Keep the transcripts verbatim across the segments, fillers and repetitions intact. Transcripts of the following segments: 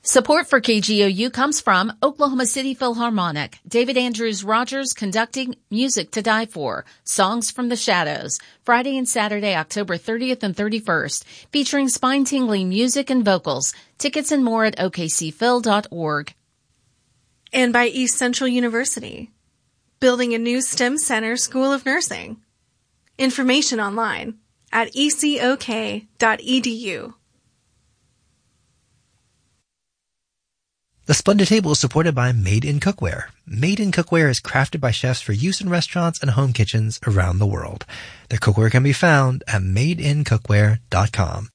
Support for K G O U comes from Oklahoma City Philharmonic. David Andrews Rogers conducting Music to Die For, Songs from the Shadows, Friday and Saturday, October thirtieth and thirty-first, featuring spine-tingling music and vocals. Tickets and more at O K C phil dot org. And by East Central University, building a new STEM Center School of Nursing. Information online at e c o k dot e d u. The Splendid Table is supported by Made in Cookware. Made in Cookware is crafted by chefs for use in restaurants and home kitchens around the world. Their cookware can be found at made in cookware dot com.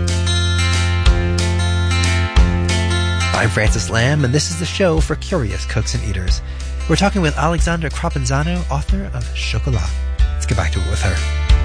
I'm Francis Lamb, and this is the show for curious cooks and eaters. We're talking with Alexandra Crapanzano, author of Chocolat. Let's get back to it with her.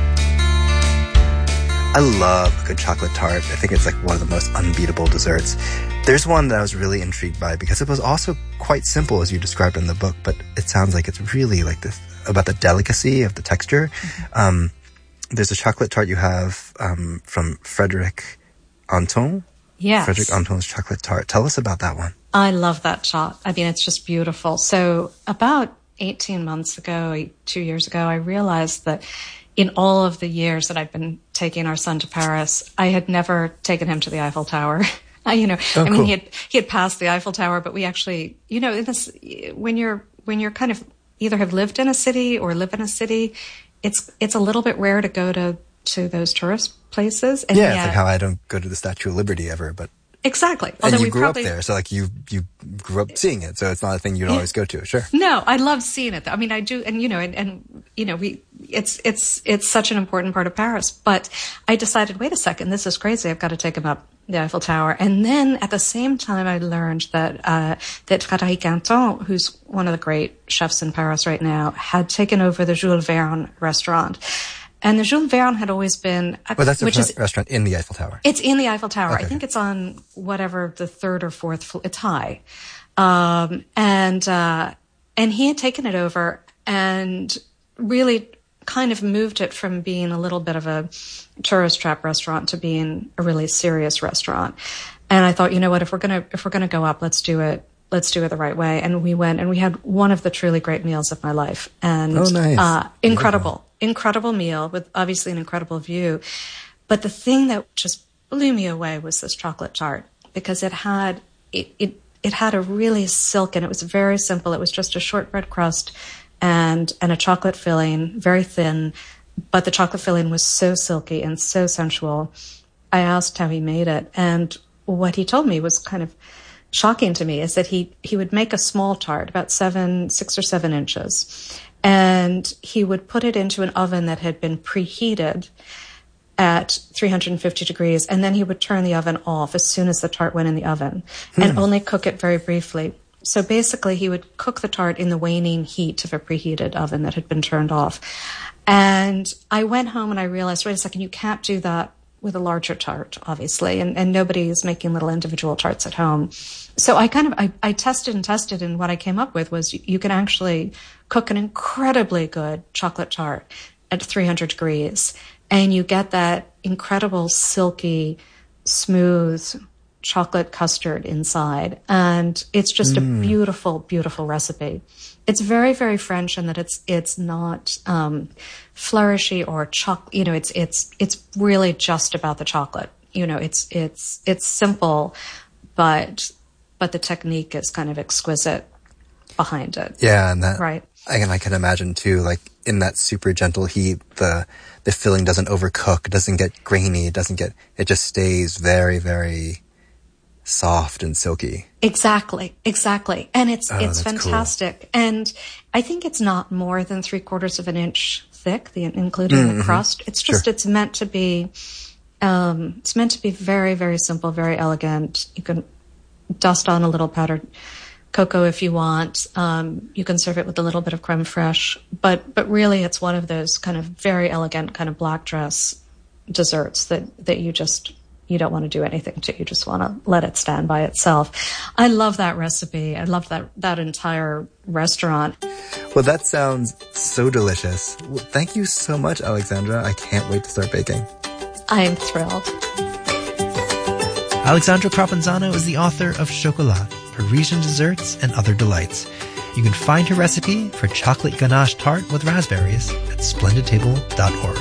I love a good chocolate tart. I think it's like one of the most unbeatable desserts. There's one that I was really intrigued by because it was also quite simple as you described in the book, but it sounds like it's really like this about the delicacy of the texture. Mm-hmm. Um, there's a chocolate tart you have um, from Frederic Anton. Yes. Frederic Anton's chocolate tart. Tell us about that one. I love that shot. I mean, it's just beautiful. So about eighteen months ago, two years ago, I realized that in all of the years that I've been taking our son to Paris, I had never taken him to the Eiffel Tower. I, you know, oh, I mean, cool. he had, he had passed the Eiffel Tower, but we actually, you know, in this, when you're, when you're kind of either have lived in a city or live in a city, it's, it's a little bit rare to go to, to those tourist places. And yeah, yet, it's like how I don't go to the Statue of Liberty ever, but. Exactly. And Although you we grew probably, up there, so like you you grew up seeing it, so it's not a thing you'd yeah. always go to. Sure. No, I love seeing it. I mean, I do, and you know, and, and you know, we it's it's it's such an important part of Paris. But I decided, wait a second, this is crazy. I've got to take him up the Eiffel Tower. And then at the same time, I learned that uh that Frederic Anton, who's one of the great chefs in Paris right now, had taken over the Jules Verne restaurant. And the Jules Verne had always been... Well, that's a which re- is, restaurant in the Eiffel Tower. It's in the Eiffel Tower. Okay. I think it's on whatever the third or fourth floor. It's high. Um, and, uh, and he had taken it over and really kind of moved it from being a little bit of a tourist trap restaurant to being a really serious restaurant. And I thought, you know what, if we're going to, if we're going to go up, let's do it. Let's do it the right way. And we went and we had one of the truly great meals of my life. And, oh, nice. uh, incredible, incredible meal with obviously an incredible view. But the thing that just blew me away was this chocolate tart because it had, it, it, it had a really silk and it was very simple. It was just a shortbread crust and, and a chocolate filling, very thin, but the chocolate filling was so silky and so sensual. I asked how he made it. And what he told me was kind of shocking to me is that he, he would make a small tart, about seven, six or seven inches, and he would put it into an oven that had been preheated at three hundred fifty degrees, and then he would turn the oven off as soon as the tart went in the oven, hmm. and only cook it very briefly. So basically, he would cook the tart in the waning heat of a preheated oven that had been turned off. And I went home and I realized, wait a second, you can't do that with a larger tart, obviously, and, and nobody is making little individual tarts at home. So I kind of, I, I tested and tested, and what I came up with was you, you can actually cook an incredibly good chocolate tart at three hundred degrees, and you get that incredible, silky, smooth chocolate custard inside. And it's just mm. a beautiful, beautiful recipe. It's very, very French in that it's, it's not, um, flourishy or choc, you know, it's, it's, it's really just about the chocolate. You know, it's, it's, it's simple, but, but the technique is kind of exquisite behind it. Yeah. And that, right. I can, I can imagine too, like in that super gentle heat, the, the filling doesn't overcook, doesn't get grainy, it doesn't get, it just stays very, very soft and silky. Exactly, exactly. And it's, oh, it's fantastic. Cool. And I think it's not more than three quarters of an inch thick, the, including mm-hmm. the crust. It's just, sure. it's meant to be, um, it's meant to be very, very simple, very elegant. You can dust on a little powdered cocoa if you want. Um, you can serve it with a little bit of creme fraiche, but, but really it's one of those kind of very elegant kind of black dress desserts that, that you just, you don't want to do anything to. You just want to let it stand by itself. I love that recipe. I love that, that entire restaurant. Well, that sounds so delicious. Well, thank you so much, Alexandra. I can't wait to start baking. I'm thrilled. Alexandra Crapanzano is the author of Chocolat, Parisian Desserts and Other Delights. You can find her recipe for chocolate ganache tart with raspberries at splendid table dot org.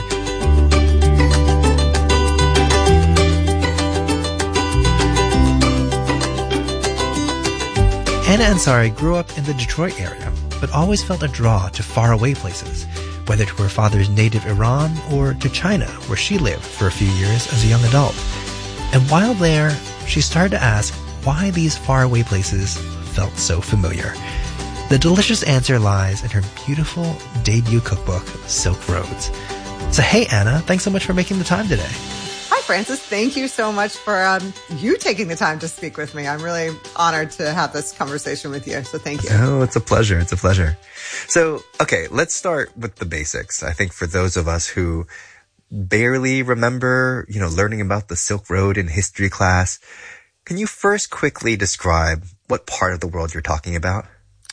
Anna Ansari grew up in the Detroit area, but always felt a draw to faraway places, whether to her father's native Iran or to China, where she lived for a few years as a young adult. And while there, she started to ask why these faraway places felt so familiar. The delicious answer lies in her beautiful debut cookbook, Silk Roads. So hey, Anna, thanks so much for making the time today. Hi, Francis. Thank you so much for um, you taking the time to speak with me. I'm really honored to have this conversation with you. So thank you. Oh, it's a pleasure. It's a pleasure. So, okay, let's start with the basics. I think for those of us who barely remember, you know, learning about the Silk Road in history class, can you first quickly describe what part of the world you're talking about?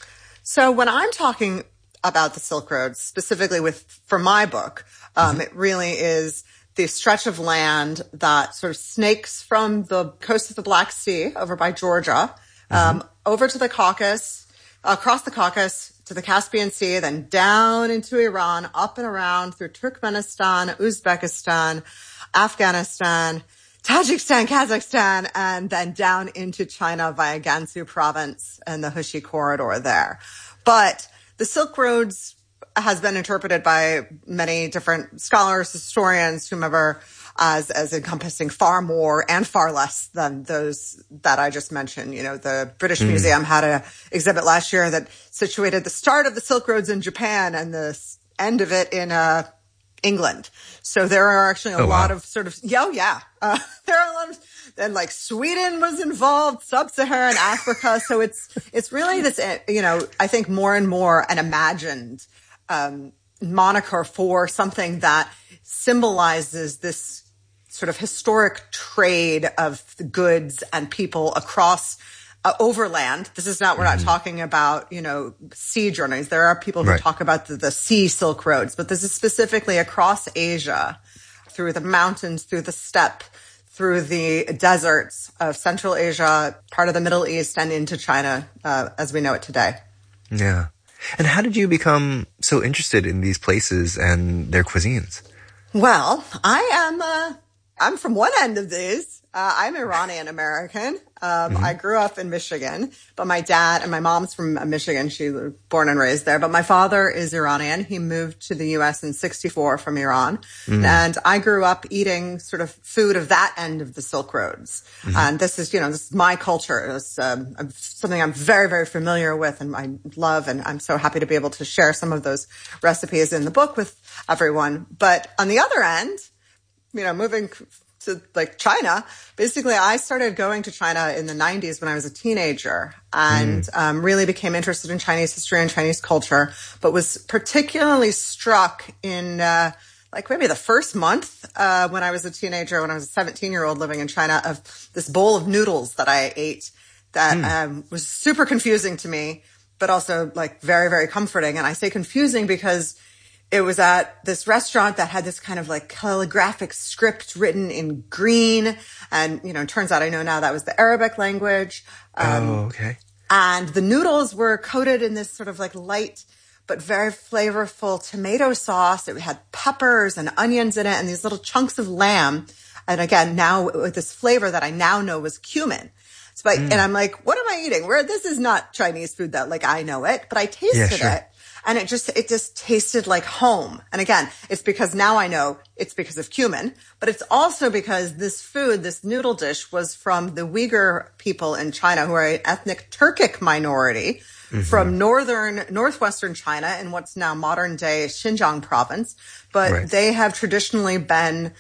So when I'm talking about the Silk Road, specifically with for my book, um, mm-hmm. it really is the stretch of land that sort of snakes from the coast of the Black Sea over by Georgia, mm-hmm. um, over to the Caucasus, across the Caucasus to the Caspian Sea, then down into Iran, up and around through Turkmenistan, Uzbekistan, Afghanistan, Tajikistan, Kazakhstan, and then down into China via Gansu province and the Hushi corridor there. But the Silk Roads has been interpreted by many different scholars, historians, whomever, as, as encompassing far more and far less than those that I just mentioned. You know, the British mm. Museum had an exhibit last year that situated the start of the Silk Roads in Japan and the end of it in uh, England. So there are actually a oh, lot wow. of sort of, yeah, oh, yeah. Uh, there are a lot of, then like Sweden was involved, sub-Saharan Africa. So it's, it's really this, you know, I think more and more an imagined um, moniker for something that symbolizes this sort of historic trade of goods and people across uh, overland. This is not, we're not talking about, you know, sea journeys. There are people who right. talk about the, the sea Silk Roads, but this is specifically across Asia, through the mountains, through the steppe, through the deserts of Central Asia, part of the Middle East, and into China uh, as we know it today. Yeah. And how did you become so interested in these places and their cuisines? Well, I am, uh, I'm from one end of these. Uh, I'm Iranian American. Um, mm-hmm. I grew up in Michigan, but my dad and my mom's from Michigan. She was born and raised there, but my father is Iranian. He moved to the U S in sixty-four from Iran. Mm-hmm. And I grew up eating sort of food of that end of the Silk Roads. Mm-hmm. And this is, you know, this is my culture. It's um, something I'm very, very familiar with and I love. And I'm so happy to be able to share some of those recipes in the book with everyone. But on the other end, you know, moving to like China, basically I started going to China in the nineties when I was a teenager and mm. um, really became interested in Chinese history and Chinese culture, but was particularly struck in uh, like maybe the first month uh, when I was a teenager, when I was a seventeen-year-old living in China, of this bowl of noodles that I ate that mm. um, was super confusing to me, but also like very, very comforting. And I say confusing because it was at this restaurant that had this kind of like calligraphic script written in green. And, you know, it turns out I know now that was the Arabic language. Um, oh, okay. And the noodles were coated in this sort of like light but very flavorful tomato sauce. It had peppers and onions in it and these little chunks of lamb. And again, now with this flavor that I now know was cumin. So I, mm. and I'm like, what am I eating? Where this is not Chinese food that like I know it, but I tasted yeah, sure. it. And it just, it just tasted like home. And again, it's because now I know it's because of cumin, but it's also because this food, this noodle dish was from the Uyghur people in China, who are an ethnic Turkic minority mm-hmm. from northern, northwestern China in what's now modern day Xinjiang province. But right. they have traditionally been,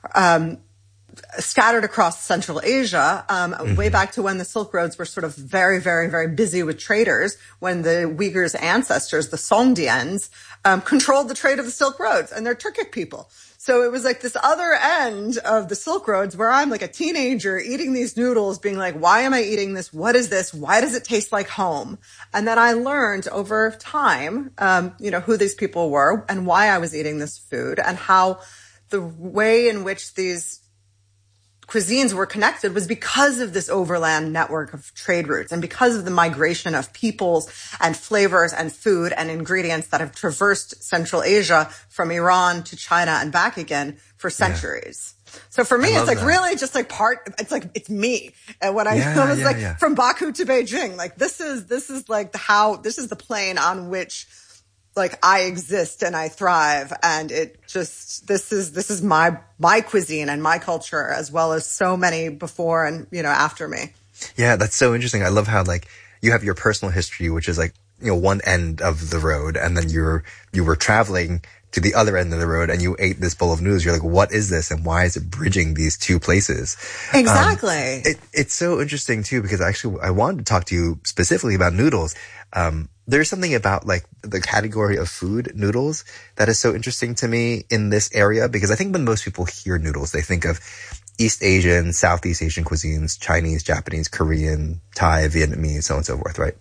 um, scattered across Central Asia, um, mm-hmm. way back to when the Silk Roads were sort of very, very, very busy with traders, when the Uyghurs' ancestors, the Songdians, um, controlled the trade of the Silk Roads, and they're Turkic people. So it was like this other end of the Silk Roads where I'm like a teenager eating these noodles, being like, why am I eating this? What is this? Why does it taste like home? And then I learned over time, um, you know, who these people were and why I was eating this food and how the way in which these cuisines were connected was because of this overland network of trade routes and because of the migration of peoples and flavors and food and ingredients that have traversed Central Asia from Iran to China and back again for centuries. Yeah. So for me, it's like that. Really just like part, it's like, it's me. And when I, yeah, I was yeah, like yeah. from Baku to Beijing, like this is, this is like the how, this is the plane on which like I exist and I thrive. And it just, this is, this is my, my cuisine and my culture as well as so many before and, you know, after me. Yeah. That's so interesting. I love how like you have your personal history, which is like, you know, one end of the road. And then you're, you were traveling to the other end of the road and you ate this bowl of noodles. You're like, what is this? And why is it bridging these two places? Exactly. Um, it, it's so interesting too, because actually I wanted to talk to you specifically about noodles. Um, there's something about like the category of food noodles that is so interesting to me in this area, because I think when most people hear noodles, they think of East Asian, Southeast Asian cuisines, Chinese, Japanese, Korean, Thai, Vietnamese, so on and so forth, right?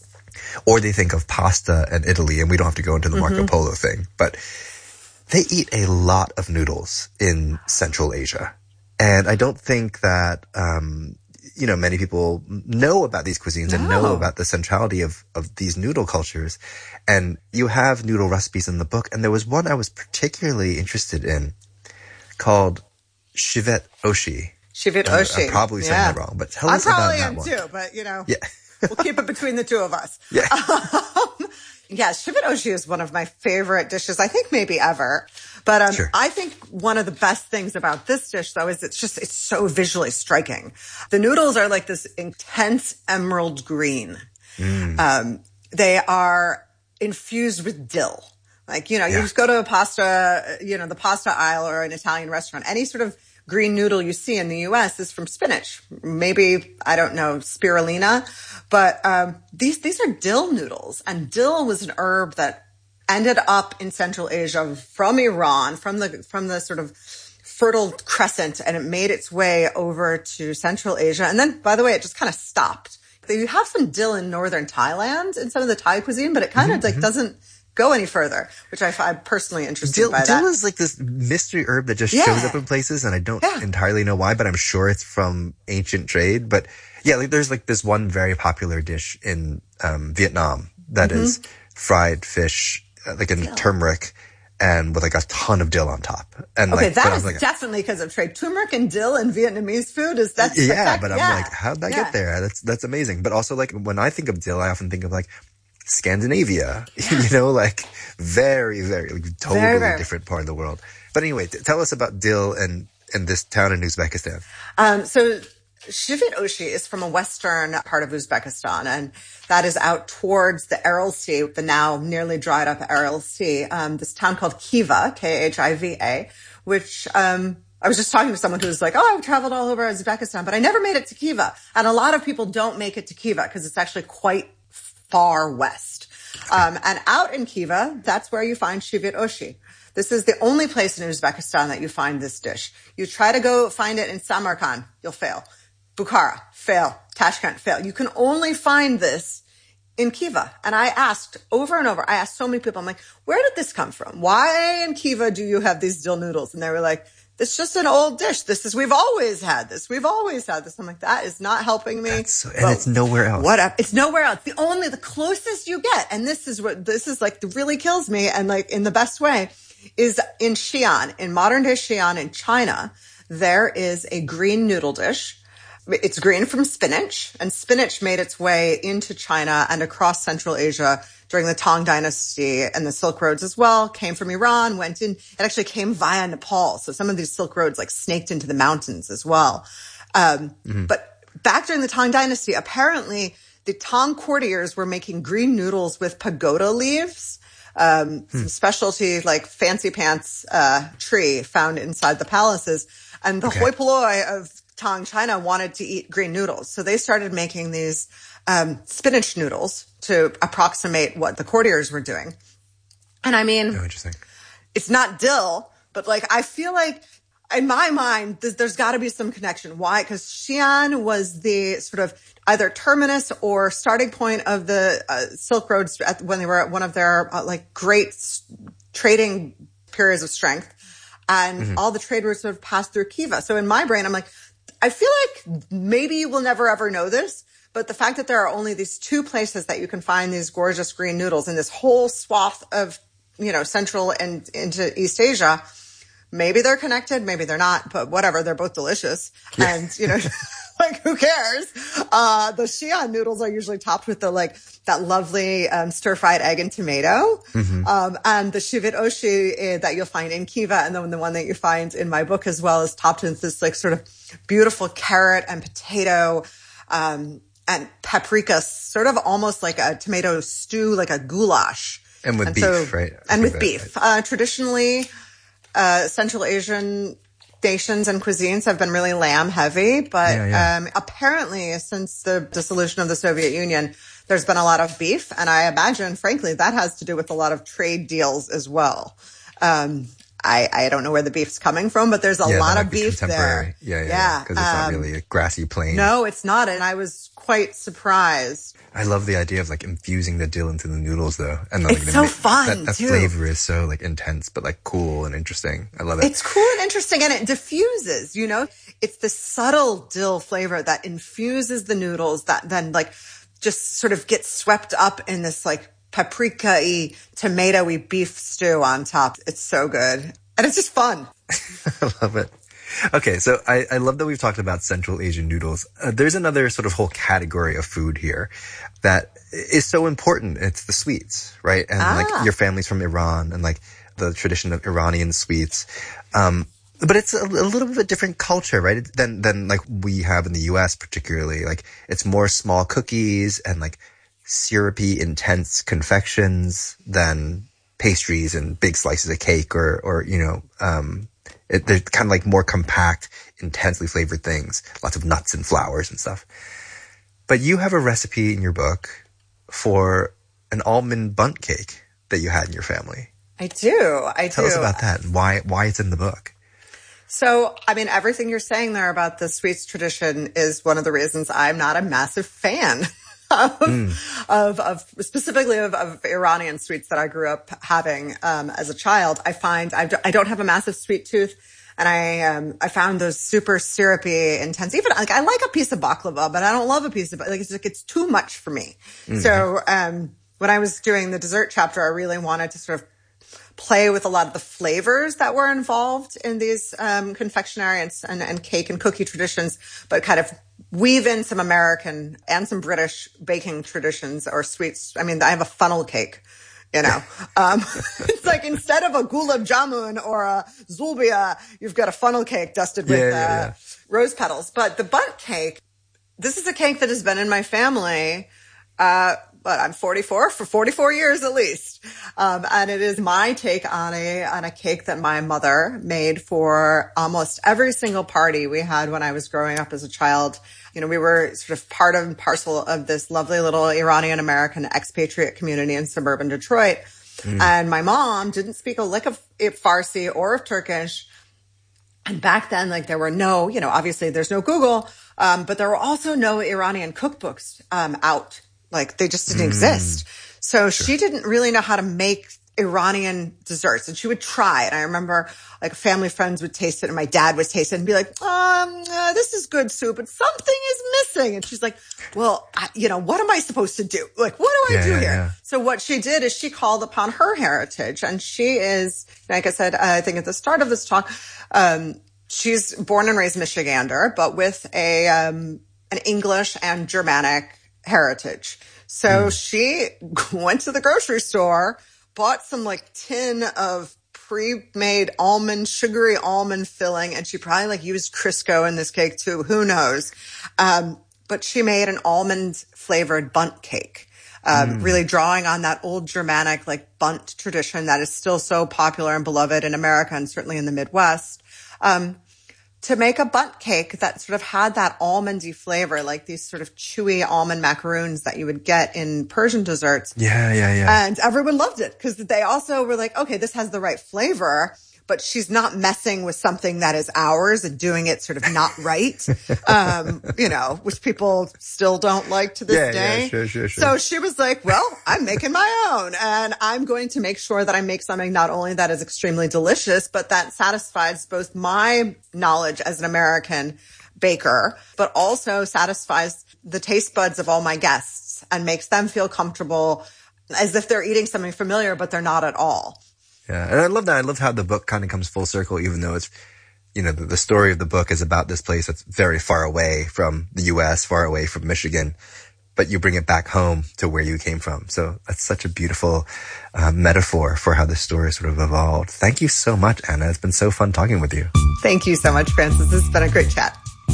Or they think of pasta and Italy, and we don't have to go into the Marco mm-hmm. Polo thing, but they eat a lot of noodles in Central Asia. And I don't think that, um, you know, many people know about these cuisines no. and know about the centrality of, of these noodle cultures. And you have noodle recipes in the book. And there was one I was particularly interested in called Shivet Oshi. Shivet Oshi. I'm probably saying yeah. that wrong, but tell I us about that one. I probably am too, but you know. Yeah. We'll keep it between the two of us. Yeah. Um, yeah, Shivet Oshi is one of my favorite dishes, I think maybe ever. But um, sure. I think one of the best things about this dish, though, is it's just, it's so visually striking. The noodles are like this intense emerald green. Mm. Um, they are infused with dill. Like, you know, yeah. you just go to a pasta, you know, the pasta aisle or an Italian restaurant, any sort of green noodle you see in the U S is from spinach. Maybe, I don't know, spirulina. But um, these these are dill noodles. And dill was an herb that ended up in Central Asia from Iran, from the from the sort of Fertile Crescent, and it made its way over to Central Asia. And then, by the way, it just kind of stopped. You have some dill in northern Thailand in some of the Thai cuisine, but it kind of mm-hmm. like doesn't go any further, which I find personally interesting dill, by dill that. is like this mystery herb that just yeah. shows up in places, and I don't yeah. entirely know why, but I'm sure it's from ancient trade. But yeah, like there's like this one very popular dish in um, Vietnam that mm-hmm. is fried fish, uh, like in dill. turmeric, and with like a ton of dill on top. And okay, like, that is like, definitely because of trade. Turmeric and dill in Vietnamese food is that's yeah, but I'm yeah. like, how'd that yeah. get there? That's that's amazing. But also like when I think of dill, I often think of like Scandinavia, you know, like very, very, like totally very, very. different part of the world. But anyway, t- tell us about dill and, and this town in Uzbekistan. Um, so Shivet Oshi is from a western part of Uzbekistan, and that is out towards the Aral Sea, the now nearly dried up Aral Sea. Um, this town called Khiva, K H I V A, which, um, I was just talking to someone who was like, oh, I've traveled all over Uzbekistan, but I never made it to Khiva. And a lot of people don't make it to Khiva because it's actually quite far west. Um, and out in Khiva, that's where you find Shivet Oshi. This is the only place in Uzbekistan that you find this dish. You try to go find it in Samarkand, you'll fail. Bukhara, fail. Tashkent, fail. You can only find this in Khiva. And I asked over and over, I asked so many people, I'm like, where did this come from? Why in Khiva do you have these dill noodles? And they were like, it's just an old dish. This is, we've always had this. We've always had this. I'm like, that is not helping me. That's so, and well, it's nowhere else. What up? It's nowhere else. The only, the closest you get, and this is what, this is like, really kills me, and like in the best way, is in Xi'an, in modern day Xi'an in China, there is a green noodle dish. It's green from spinach, and spinach made its way into China and across Central Asia during the Tang Dynasty and the Silk Roads as well. Came from Iran, went in. It actually came via Nepal. So some of these Silk Roads like snaked into the mountains as well. Um, mm-hmm. But back during the Tang Dynasty, apparently the Tang courtiers were making green noodles with pagoda leaves, um, hmm. some specialty like fancy pants uh, tree found inside the palaces. And the okay. hoi polloi of Tang China wanted to eat green noodles. So they started making these um, spinach noodles to approximate what the courtiers were doing. And I mean, oh, interesting. It's not dill, but like, I feel like in my mind, there's, there's got to be some connection. Why? Because Xi'an was the sort of either terminus or starting point of the uh, Silk Roads at, when they were at one of their uh, like great s- trading periods of strength. And mm-hmm. all the trade routes sort of passed through Khiva. So in my brain, I'm like, I feel like maybe you will never ever know this, but the fact that there are only these two places that you can find these gorgeous green noodles in this whole swath of, you know, Central and into East Asia, maybe they're connected, maybe they're not, but whatever, they're both delicious. Yeah. And, you know, like, who cares? Uh, the Xi'an noodles are usually topped with the, like, that lovely um, stir-fried egg and tomato. Mm-hmm. Um, and the shivit oshi uh, that you'll find in Kiva, and then the one that you find in my book as well, is topped with this, like, sort of beautiful carrot and potato um, and paprika, sort of almost like a tomato stew, like a goulash. And with and beef, so, right? And with beef. Right. Uh, traditionally, uh, Central Asian nations and cuisines have been really lamb heavy, but yeah, yeah. Um, apparently since the dissolution of the Soviet Union, there's been a lot of beef. And I imagine, frankly, that has to do with a lot of trade deals as well. Um, I, I don't know where the beef's coming from, but there's a yeah, lot of beef there. Yeah, yeah, because yeah, it's um, not really a grassy plain. No, it's not. And I was quite surprised. I love the idea of like infusing the dill into the noodles though. And like, it's so make, fun that, that too. flavor is so like intense, but like cool and interesting. I love it. It's cool and interesting, and it diffuses, you know? It's the subtle dill flavor that infuses the noodles that then like just sort of gets swept up in this like paprika-y, tomato-y beef stew on top. It's so good. And it's just fun. I love it. Okay, so I, I love that we've talked about Central Asian noodles. Uh, there's another sort of whole category of food here that is so important. It's the sweets, right? And ah. like your family's from Iran and like the tradition of Iranian sweets. Um, but it's a, a little bit of a different culture, right? Than, than like we have in the U S particularly. Like it's more small cookies and like syrupy, intense confections than pastries and big slices of cake or, or, you know, um, it, they're kind of like more compact, intensely flavored things, lots of nuts and flowers and stuff. But you have a recipe in your book for an almond bundt cake that you had in your family. I do. I Tell do. us about that and why, why it's in the book. So, I mean, everything you're saying there about the sweets tradition is one of the reasons I'm not a massive fan of, mm. of, of specifically of, of Iranian sweets that I grew up having um, as a child. I find I, do, I don't have a massive sweet tooth, and I um, I found those super syrupy, intense. Even like I like a piece of baklava, but I don't love a piece of like it's like it's too much for me. Mm. So um, when I was doing the dessert chapter, I really wanted to sort of play with a lot of the flavors that were involved in these um, confectionery and, and, and cake and cookie traditions, but kind of weave in some American and some British baking traditions or sweets. I mean, I have a funnel cake, you know. um, it's like instead of a gulab jamun or a zulbia, you've got a funnel cake dusted with yeah, yeah, uh, yeah. rose petals. But the bundt cake, this is a cake that has been in my family uh but I'm forty-four for forty-four years at least. Um, and it is my take on a, on a cake that my mother made for almost every single party we had when I was growing up as a child. You know, we were sort of part and parcel of this lovely little Iranian American expatriate community in suburban Detroit. Mm. And my mom didn't speak a lick of Farsi or of Turkish. And back then, like there were no, you know, obviously there's no Google, um, but there were also no Iranian cookbooks, um, out. Like they just didn't mm. exist. So sure. She didn't really know how to make Iranian desserts, and she would try. And I remember like family friends would taste it and my dad would taste it and be like, um, uh, this is good soup, but something is missing. And she's like, well, I, you know, what am I supposed to do? Like, what do I yeah, do yeah, here? Yeah. So what she did is she called upon her heritage, and she is, like I said, I think at the start of this talk, um, she's born and raised Michigander, but with a, um, an English and Germanic heritage. So mm. she went to the grocery store, bought some like tin of pre-made almond, sugary almond filling, and she probably like used Crisco in this cake too. Who knows? Um, but she made an almond flavored bundt cake, um, mm. really drawing on that old Germanic like bundt tradition that is still so popular and beloved in America and certainly in the Midwest. Um, to make a bundt cake that sort of had that almondy flavor, like these sort of chewy almond macaroons that you would get in Persian desserts. Yeah, yeah, yeah. And everyone loved it because they also were like, okay, this has the right flavor, but she's not messing with something that is ours and doing it sort of not right, um, you know, which people still don't like to this yeah, day. Yeah, sure, sure, sure. So she was like, well, I'm making my own, and I'm going to make sure that I make something not only that is extremely delicious, but that satisfies both my knowledge as an American, baker, but also satisfies the taste buds of all my guests and makes them feel comfortable as if they're eating something familiar, but they're not at all. Yeah. And I love that. I love how the book kind of comes full circle, even though it's, you know, the, the story of the book is about this place that's very far away from the U S, far away from Michigan, but you bring it back home to where you came from. So that's such a beautiful uh, metaphor for how this story sort of evolved. Thank you so much, Anna. It's been so fun talking with you. Thank you so much, Francis. This has been a great chat.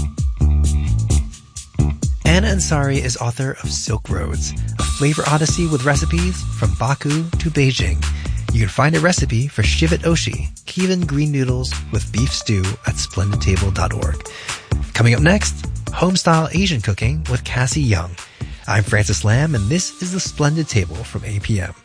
Anna Ansari is author of Silk Roads, a flavor odyssey with recipes from Baku to Beijing. You can find a recipe for Shivat Oshi, Kievan green noodles with beef stew at splendid table dot org. Coming up next, homestyle Asian cooking with Cassie Young. I'm Francis Lamb, and this is The Splendid Table from A P M.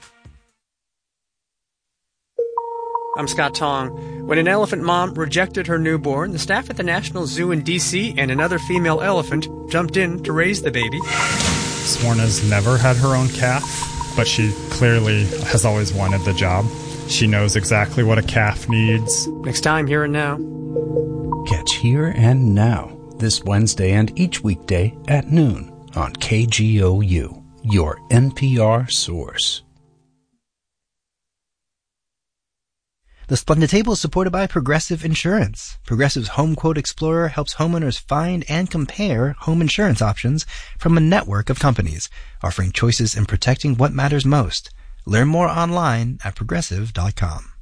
I'm Scott Tong. When an elephant mom rejected her newborn, the staff at the National Zoo in D C and another female elephant jumped in to raise the baby. Swarna's never had her own calf, but she clearly has always wanted the job. She knows exactly what a calf needs. Next time, Here and Now. Catch Here and Now this Wednesday and each weekday at noon on K G O U, your N P R source. The Splendid Table is supported by Progressive Insurance. Progressive's Home Quote Explorer helps homeowners find and compare home insurance options from a network of companies, offering choices in protecting what matters most. Learn more online at progressive dot com.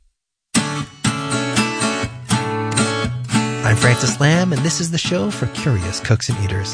I'm Francis Lamb, and this is the show for curious cooks and eaters.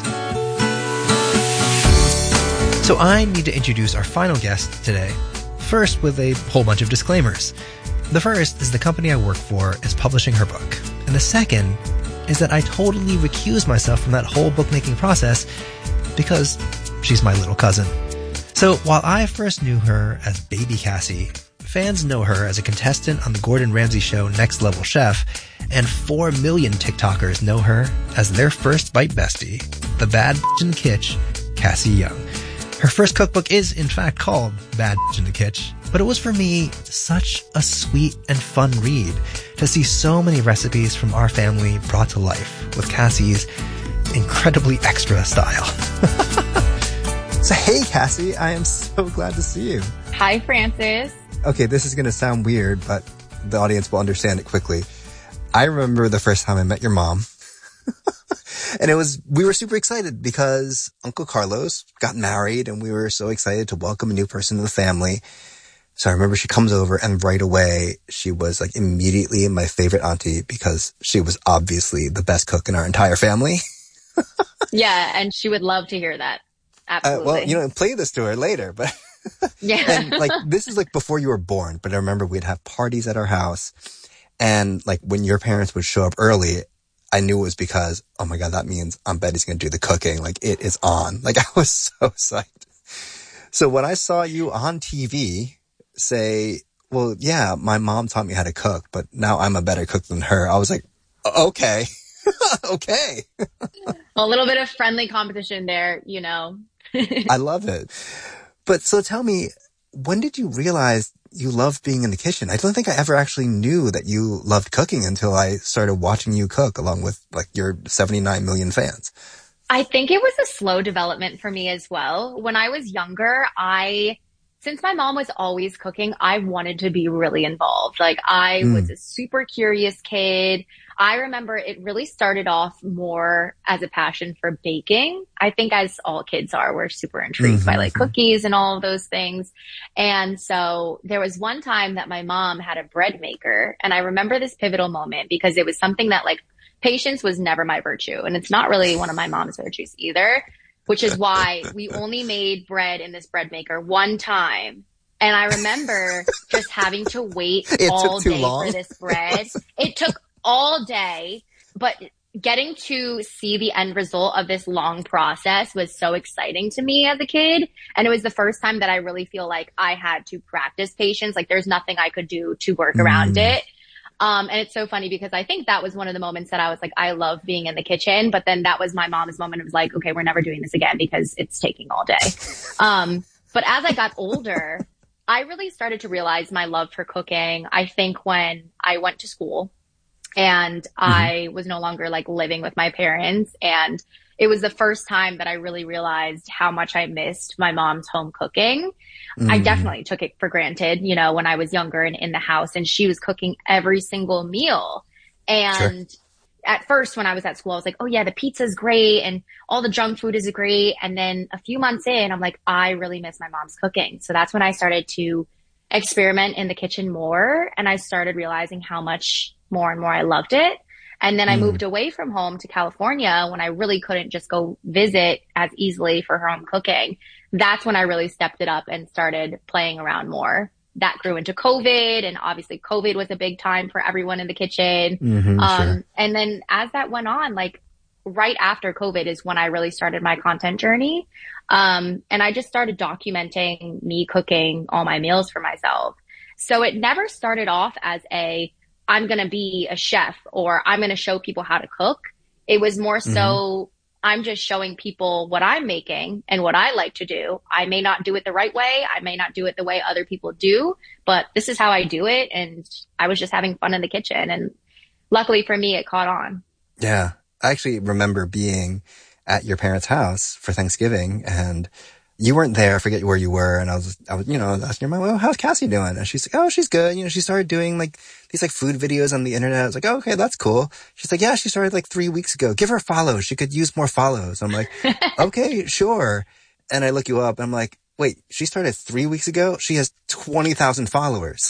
So I need to introduce our final guest today, first with a whole bunch of disclaimers. The first is the company I work for is publishing her book. And the second is that I totally recuse myself from that whole bookmaking process because she's my little cousin. So while I first knew her as Baby Cassie, fans know her as a contestant on the Gordon Ramsay show Next Level Chef, and four million TikTokers know her as their first bite bestie, the Bad Bitch in the Kitch, Cassie Young. Her first cookbook is, in fact, called Bad Bitch in the Kitch, but it was for me such a sweet and fun read to see so many recipes from our family brought to life with Cassie's incredibly extra style. So, hey, Cassie, I am so glad to see you. Hi, Francis. Okay, this is going to sound weird, but the audience will understand it quickly. I remember the first time I met your mom. And it was, we were super excited because Uncle Carlos got married and we were so excited to welcome a new person to the family. So I remember she comes over and right away she was like immediately my favorite auntie because she was obviously the best cook in our entire family. Yeah, and she would love to hear that. Absolutely. Uh, well, you know, play this to her later, but yeah. And like this is like before you were born, but I remember we'd have parties at our house and like when your parents would show up early, I knew it was because, oh my God, that means Aunt Betty's going to do the cooking. Like it is on. Like I was so psyched. So when I saw you on T V say, well, yeah, my mom taught me how to cook, but now I'm a better cook than her. I was like, okay, okay. A little bit of friendly competition there, you know. I love it. But so tell me, when did you realize you loved being in the kitchen? I don't think I ever actually knew that you loved cooking until I started watching you cook along with like your seventy-nine million fans. I think it was a slow development for me as well. When I was younger, I, since my mom was always cooking, I wanted to be really involved. Like I mm. was a super curious kid. I remember it really started off more as a passion for baking. I think as all kids are, we're super intrigued mm-hmm. by like cookies and all of those things. And so there was one time that my mom had a bread maker. And I remember this pivotal moment because it was something that like patience was never my virtue. And it's not really one of my mom's virtues either, which is why we only made bread in this bread maker one time. And I remember just having to wait it all day long. for this bread. It took all day, but getting to see the end result of this long process was so exciting to me as a kid. And it was the first time that I really feel like I had to practice patience. Like there's nothing I could do to work mm. around it. Um, and it's so funny because I think that was one of the moments that I was like, I love being in the kitchen. But then that was my mom's moment of like, okay, we're never doing this again because it's taking all day. Um, but as I got older, I really started to realize my love for cooking. I think when I went to school, and mm-hmm. I was no longer like living with my parents. And it was the first time that I really realized how much I missed my mom's home cooking. Mm-hmm. I definitely took it for granted, you know, when I was younger and in the house, and she was cooking every single meal. And sure. At first when I was at school, I was like, oh yeah, the pizza's great and all the junk food is great. And then a few months in, I'm like, I really miss my mom's cooking. So that's when I started to experiment in the kitchen more. And I started realizing how much more and more I loved it. And then mm. I moved away from home to California when I really couldn't just go visit as easily for her home cooking. That's when I really stepped it up and started playing around more. That grew into COVID, and obviously COVID was a big time for everyone in the kitchen. Mm-hmm, um, sure. And then as that went on, like right after COVID is when I really started my content journey. Um, and I just started documenting me cooking all my meals for myself. So it never started off as a, I'm going to be a chef or I'm going to show people how to cook. It was more so, mm-hmm. I'm just showing people what I'm making and what I like to do. I may not do it the right way. I may not do it the way other people do, but this is how I do it. And I was just having fun in the kitchen. And luckily for me, it caught on. Yeah. I actually remember being at your parents' house for Thanksgiving, and you weren't there. I forget where you were. And I was, I was, you know, asking your mom, well, how's Cassie doing? And she's like, oh, she's good. You know, she started doing like these like food videos on the internet. I was like, oh, okay, that's cool. She's like, yeah, she started like three weeks ago. Give her a follow. She could use more follows. I'm like, okay, sure. And I look you up and I'm like, wait, she started three weeks ago? She has twenty thousand followers.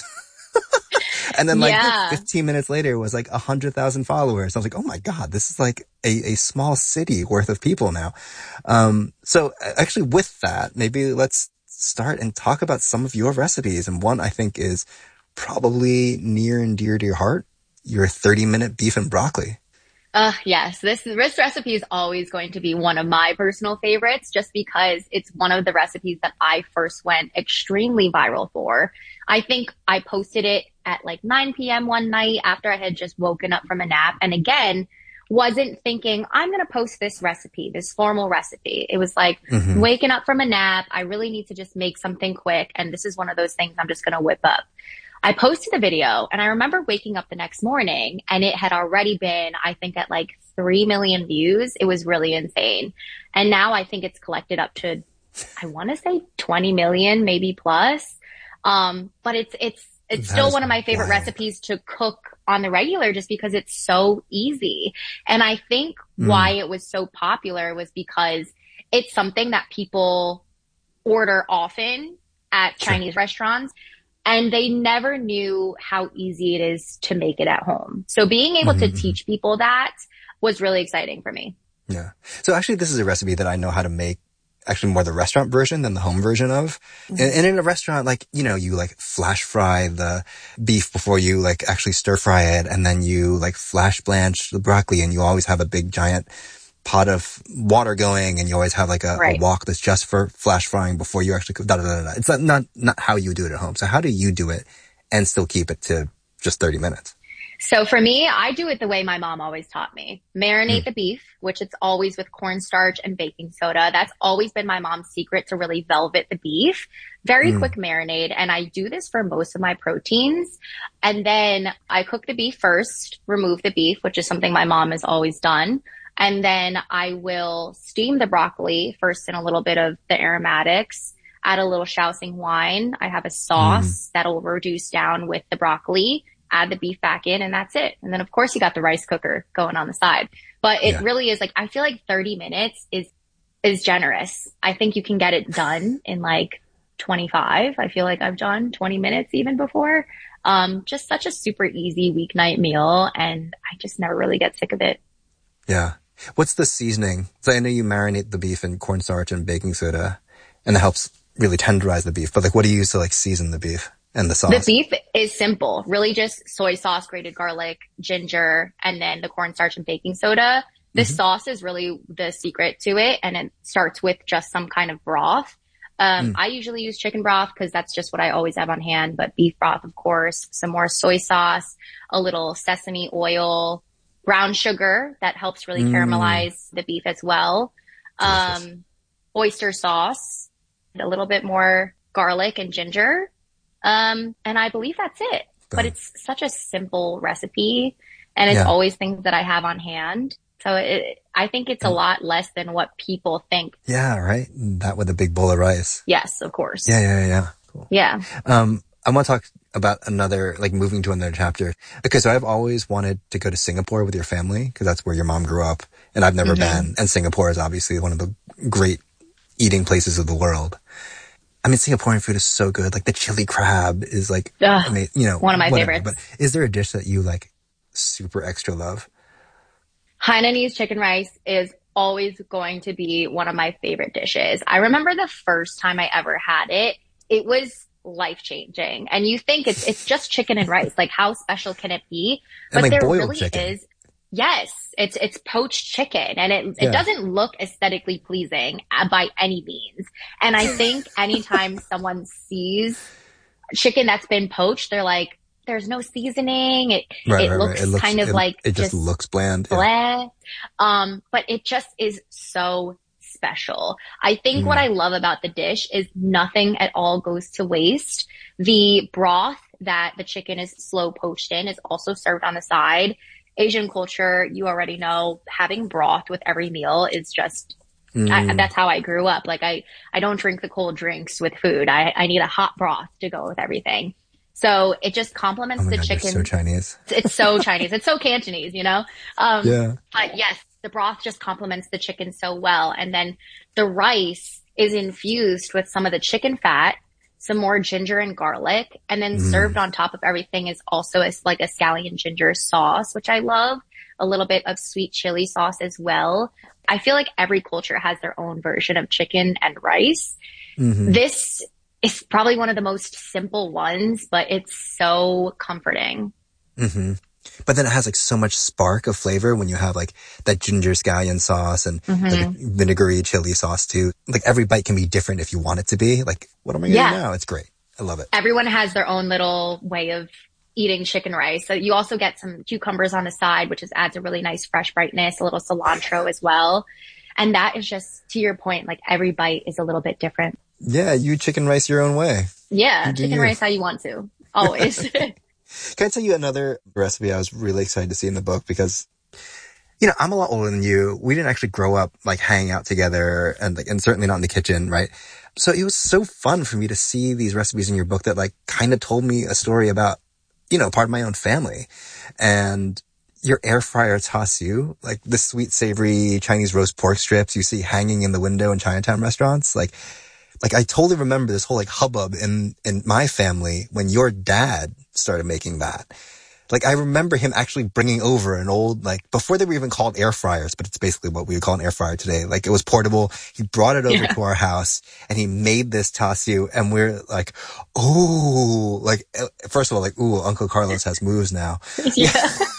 And then like yeah. fifteen minutes later it was like one hundred thousand followers. I was like, oh my God, this is like a, a small city worth of people now. Um, so actually with that, maybe let's start and talk about some of your recipes. And one I think is probably near and dear to your heart, your thirty minute beef and broccoli. Uh, yes, this, this recipe is always going to be one of my personal favorites just because it's one of the recipes that I first went extremely viral for. I think I posted it at like nine p.m. one night after I had just woken up from a nap. And again, wasn't thinking, I'm going to post this recipe, this formal recipe. It was like mm-hmm. waking up from a nap. I really need to just make something quick. And this is one of those things I'm just going to whip up. I posted the video and I remember waking up the next morning and it had already been, I think at like three million views. It was really insane. And now I think it's collected up to, I want to say twenty million, maybe plus. Um, but it's, it's, it's that still one of my favorite wild. recipes to cook on the regular just because it's so easy. And I think mm. why it was so popular was because it's something that people order often at sure. Chinese restaurants. And they never knew how easy it is to make it at home. So being able mm-hmm. to teach people that was really exciting for me. Yeah. So actually, this is a recipe that I know how to make, actually more the restaurant version than the home version of. Mm-hmm. And, and in a restaurant, like, you know, you like flash fry the beef before you like actually stir fry it. And then you like flash blanch the broccoli, and you always have a big giant pot of water going, and you always have like a, right. a wok that's just for flash frying before you actually cook. Da, da, da, da. It's not, not not how you do it at home. So how do you do it and still keep it to just thirty minutes? So for me, I do it the way my mom always taught me. Marinate mm. the beef, which it's always with cornstarch and baking soda. That's always been my mom's secret to really velvet the beef. Very mm. quick marinade. And I do this for most of my proteins. And then I cook the beef first, remove the beef, which is something my mom has always done. And then I will steam the broccoli first in a little bit of the aromatics, add a little Shaoxing wine. I have a sauce mm. that'll reduce down with the broccoli, add the beef back in, and that's it. And then of course you got the rice cooker going on the side. But it yeah. really is like, I feel like thirty minutes is, is generous. I think you can get it done in like twenty-five. I feel like I've done twenty minutes even before. Um, just such a super easy weeknight meal. And I just never really get sick of it. Yeah. What's the seasoning? So I know you marinate the beef in cornstarch and baking soda, and that helps really tenderize the beef. But like, what do you use to like season the beef and the sauce? The beef is simple, really just soy sauce, grated garlic, ginger, and then the cornstarch and baking soda. The mm-hmm. sauce is really the secret to it, and it starts with just some kind of broth. Um, mm. I usually use chicken broth because that's just what I always have on hand, but beef broth, of course, some more soy sauce, a little sesame oil, brown sugar that helps really caramelize mm. the beef as well. Um, oyster sauce, a little bit more garlic and ginger. Um, and I believe that's it, Boom. But it's such a simple recipe. And it's Yeah. always things that I have on hand. So it, I think it's a lot less than what people think. Yeah, right? That with a big bowl of rice. Yes, of course. Yeah, yeah, yeah. Cool. Yeah. Um, I want to talk about another, like moving to another chapter. Okay, so I've always wanted to go to Singapore with your family because that's where your mom grew up, and I've never Mm-hmm. been. And Singapore is obviously one of the great eating places of the world. I mean, Singaporean food is so good. Like the chili crab is like, Ugh, I mean, you know, one of my whatever. favorites. But is there a dish that you like super extra love? Hainanese chicken rice is always going to be one of my favorite dishes. I remember the first time I ever had it, it was life changing. And you think it's it's just chicken and rice. Like how special can it be? But And like there boiled really chicken. is. Yes, it's it's poached chicken, and it Yeah. it doesn't look aesthetically pleasing uh, by any means. And I think anytime someone sees chicken that's been poached, they're like, "There's no seasoning. It Right, it, right, looks right. It looks kind of it, like it just, looks bland. Yeah. blah." Um, but it just is so special. I think Mm. what I love about the dish is nothing at all goes to waste. The broth that the chicken is slow poached in is also served on the side. Asian culture, you already know, having broth with every meal is just, Mm. I, that's how I grew up. Like I, I don't drink the cold drinks with food. I, I need a hot broth to go with everything. So it just complements Oh my the God, you're chicken. so Chinese. It's, it's so Chinese. It's so Cantonese, you know? Um, Yeah. But yes, the broth just complements the chicken so well. And then the rice is infused with some of the chicken fat, some more ginger and garlic, and then Mm. served on top of everything is also a, like a scallion ginger sauce, which I love. A little bit of sweet chili sauce as well. I feel like every culture has their own version of chicken and rice. Mhm. This is probably one of the most simple ones, but it's so comforting. hmm But then it has like so much spark of flavor when you have like that ginger scallion sauce and Mm-hmm. like a vinegary chili sauce too. Like every bite can be different if you want it to be. Like, what am I going to Yeah. do now? It's great. I love it. Everyone has their own little way of eating chicken rice. So you also get some cucumbers on the side, which just adds a really nice fresh brightness, a little cilantro as well. And that is just, to your point, like every bite is a little bit different. Yeah, you chicken rice your own way. Yeah, You do chicken you. rice how you want to. Always. Can I tell you another recipe I was really excited to see in the book because, you know, I'm a lot older than you. We didn't actually grow up like hanging out together and like, and certainly not in the kitchen, right? So it was so fun for me to see these recipes in your book that like kind of told me a story about, you know, part of my own family. And your air fryer tasu, like the sweet savory Chinese roast pork strips you see hanging in the window in Chinatown restaurants, like, Like I totally remember this whole like hubbub in, in my family when your dad started making that. Like I remember him actually bringing over an old, like before they were even called air fryers, but it's basically what we would call an air fryer today. Like it was portable. He brought it over Yeah. to our house and he made this tasu and we're like, ooh, like first of all, like, ooh, Uncle Carlos has moves now. Yeah.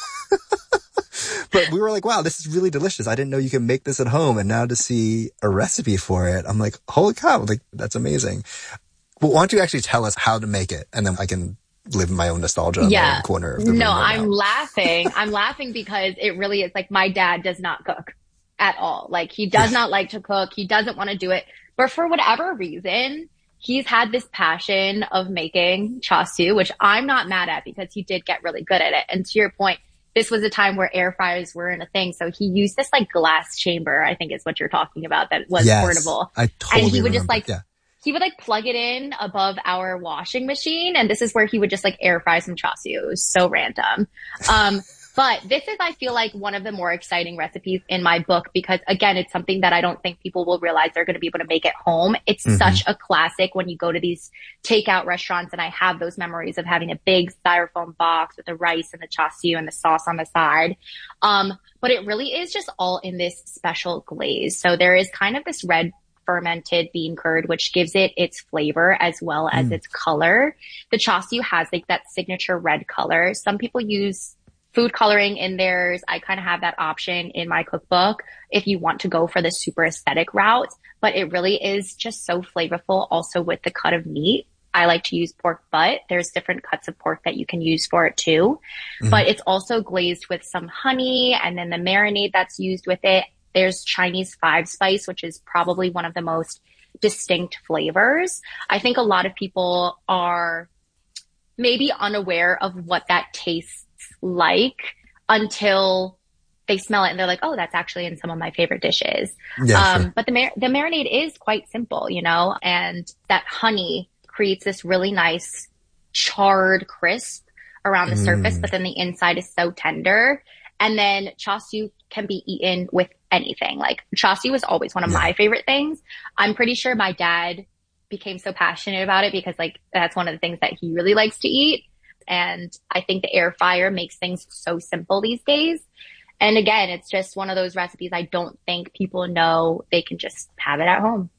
But we were like, wow, this is really delicious. I didn't know you could make this at home. And now to see a recipe for it, I'm like, holy cow, like that's amazing. Well, why don't you actually tell us how to make it? And then I can live in my own nostalgia in my Yeah. own corner of the room No, right I'm now. laughing. I'm laughing because it really is like my dad does not cook at all. Like he does not like to cook. He doesn't want to do it. But for whatever reason, he's had this passion of making chasu, which I'm not mad at because he did get really good at it. And to your point, this was a time where air fryers weren't a thing. So he used this like glass chamber, I think is what you're talking about, that was Yes, portable. I totally and he would just remember. like, yeah. he would like plug it in above our washing machine. And this is where he would just like air fry some chasu. It was so random. Um, but this is, I feel like, one of the more exciting recipes in my book because again, it's something that I don't think people will realize they're going to be able to make at home. It's Mhm. such a classic when you go to these takeout restaurants, and I have those memories of having a big styrofoam box with the rice and the chasu and the sauce on the side. Um, but it really is just all in this special glaze. So there is kind of this red fermented bean curd, which gives it its flavor as well as Mm. its color. The chasu has like that signature red color. Some people use food coloring in theirs. I kind of have that option in my cookbook if you want to go for the super aesthetic route, but it really is just so flavorful also with the cut of meat. I like to use pork butt. There's different cuts of pork that you can use for it too, Mhm. but it's also glazed with some honey and then the marinade that's used with it. There's Chinese five spice, which is probably one of the most distinct flavors. I think a lot of people are maybe unaware of what that tastes like. until they smell it and they're like, oh, that's actually in some of my favorite dishes. Yeah, um, sure. But the, mar- the marinade is quite simple, you know, and that honey creates this really nice charred crisp around the mm. surface, but then the inside is so tender. And then char siu can be eaten with anything. Like char siu was always one of yeah. my favorite things. I'm pretty sure my dad became so passionate about it because like that's one of the things that he really likes to eat. And I think the air fryer makes things so simple these days. And again, it's just one of those recipes I don't think people know they can just have it at home.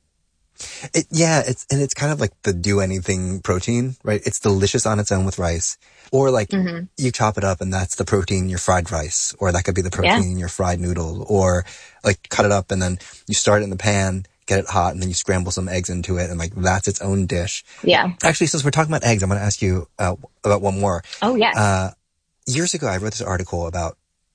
It, yeah, it's and it's kind of like the do anything protein, right? It's delicious on its own with rice. Or like mm-hmm. you chop it up and that's the protein in your fried rice. Or that could be the protein yeah. in your fried noodle. Or like cut it up and then you start it in the pan, get it hot, and then you scramble some eggs into it. And like that's its own dish. Yeah. Actually, since we're talking about eggs, I'm going to ask you uh, about one more. Oh, yes. Uh, years ago, I wrote this article about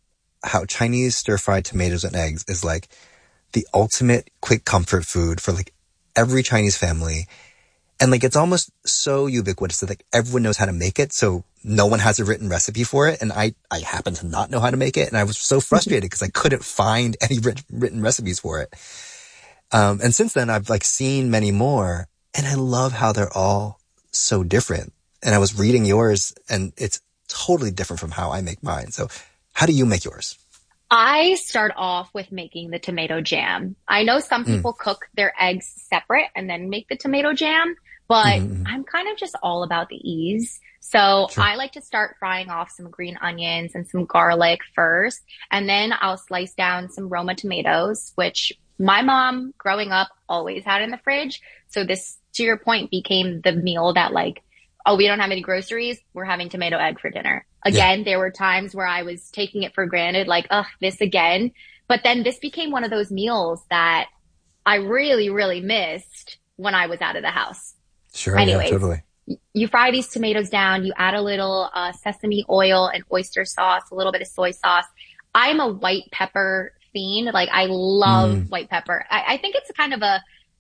how Chinese stir-fried tomatoes and eggs is like the ultimate quick comfort food for like every Chinese family. And like, it's almost so ubiquitous that like everyone knows how to make it. So no one has a written recipe for it. And I, I happen to not know how to make it. And I was so frustrated because I couldn't find any writ- written recipes for it. Um, and since then I've like seen many more and I love how they're all so different. And I was reading yours and it's totally different from how I make mine. So how do you make yours? I start off with making the tomato jam. I know some people mm. cook their eggs separate and then make the tomato jam, but mm-hmm. I'm kind of just all about the ease. So sure. I like to start frying off some green onions and some garlic first, and then I'll slice down some Roma tomatoes, which my mom growing up always had in the fridge. So this, to your point, became the meal that like, oh, we don't have any groceries. We're having tomato egg for dinner. Again, yeah. there were times where I was taking it for granted, like, ugh, this again. But then this became one of those meals that I really, really missed when I was out of the house. Sure, Anyways, yeah, totally. You fry these tomatoes down. You add a little uh, sesame oil and oyster sauce, a little bit of soy sauce. I'm a white pepper fiend. Like, I love mm. white pepper. I, I think it's kind of a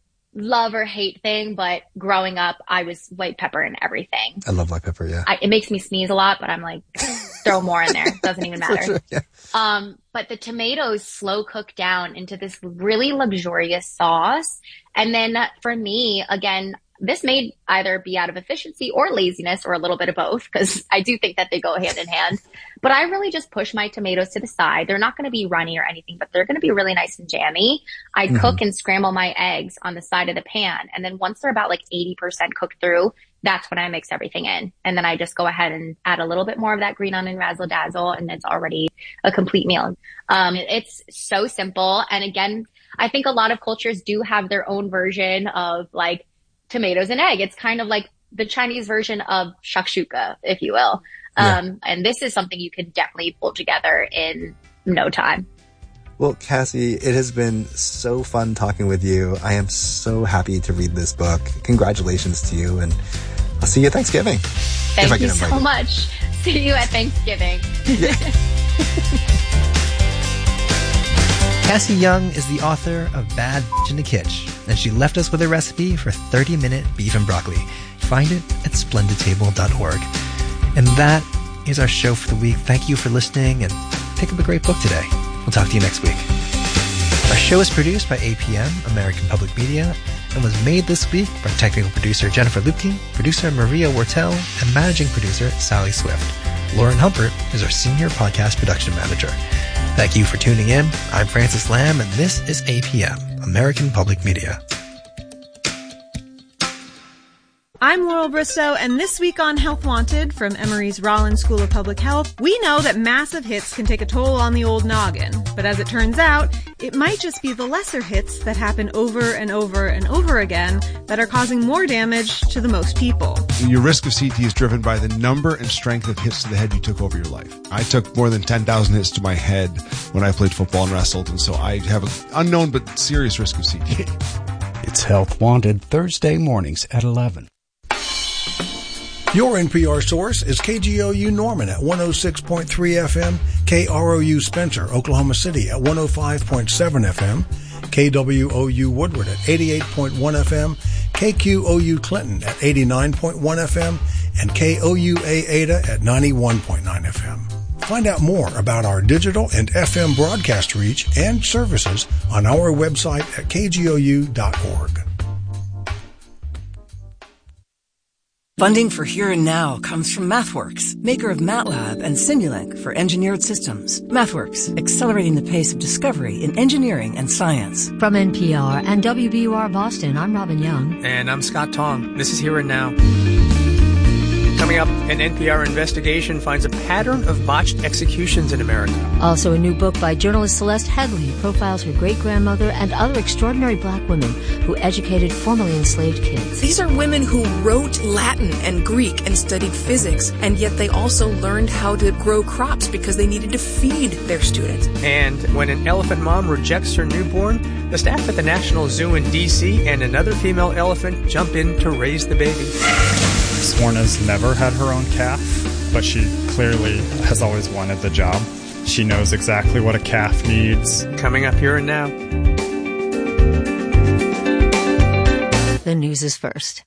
love or hate thing, but growing up, I was white pepper in everything. I love white pepper, yeah. I, it makes me sneeze a lot, but I'm like, throw more in there. Doesn't even matter. Sure, yeah. Um, but the tomatoes slow cook down into this really luxurious sauce. And then for me, again, this may either be out of efficiency or laziness or a little bit of both, because I do think that they go hand in hand. But I really just push my tomatoes to the side. They're not going to be runny or anything, but they're going to be really nice and jammy. I mm-hmm. cook and scramble my eggs on the side of the pan. And then once they're about like eighty percent cooked through, that's when I mix everything in. And then I just go ahead and add a little bit more of that green onion razzle dazzle, and it's already a complete meal. Um, it's so simple. And again, I think a lot of cultures do have their own version of like tomatoes and egg. It's kind of like the Chinese version of shakshuka, if you will. Yeah. Um, and this is something you can definitely pull together in no time. Well, Cassie, it has been so fun talking with you. I am so happy to read this book. Congratulations to you, and I'll see you at Thanksgiving. Thank you so much. See you at Thanksgiving. Yeah. Cassie Young is the author of Bad Bitch in the Kitch, and she left us with a recipe for thirty-minute beef and broccoli. Find it at splendid table dot org. And that is our show for the week. Thank you for listening, and pick up a great book today. We'll talk to you next week. Our show is produced by A P M, American Public Media, and was made this week by technical producer Jennifer Lupke, producer Maria Wortel, and managing producer Sally Swift. Lauren Humpert is our senior podcast production manager. Thank you for tuning in. I'm Francis Lamb, and this is A P M, American Public Media. I'm Laurel Bristow, and this week on Health Wanted from Emory's Rollins School of Public Health, we know that massive hits can take a toll on the old noggin. But as it turns out, it might just be the lesser hits that happen over and over and over again that are causing more damage to the most people. Your risk of C T is driven by the number and strength of hits to the head you took over your life. I took more than ten thousand hits to my head when I played football and wrestled, and so I have an unknown but serious risk of C T. It's Health Wanted, Thursday mornings at eleven. Your N P R source is K G O U Norman at one oh six point three F M, K R O U Spencer, Oklahoma City at one oh five point seven F M, K W O U Woodward at eighty-eight point one F M, K Q O U Clinton at eighty-nine point one F M, and K O U A Ada at ninety-one point nine F M. Find out more about our digital and F M broadcast reach and services on our website at k g o u dot org. Funding for Here and Now comes from MathWorks, maker of MATLAB and Simulink for engineered systems. MathWorks, accelerating the pace of discovery in engineering and science. From N P R and W B U R Boston, I'm Robin Young. And I'm Scott Tong. This is Here and Now. Coming up, an N P R investigation finds a pattern of botched executions in America. Also, a new book by journalist Celeste Headley profiles her great-grandmother and other extraordinary black women who educated formerly enslaved kids. These are women who wrote Latin and Greek and studied physics, and yet they also learned how to grow crops because they needed to feed their students. And when an elephant mom rejects her newborn, the staff at the National Zoo in D C and another female elephant jump in to raise the baby. Sworna's never had her own calf, but she clearly has always wanted the job. She knows exactly what a calf needs. Coming up Here and Now. The news is first.